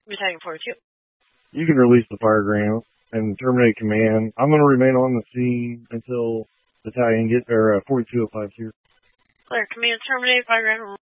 Battalion 42. You can release the fire ground and terminate command. I'm going to remain on the scene until Battalion 4205 here. Clear. Command terminate fire ground.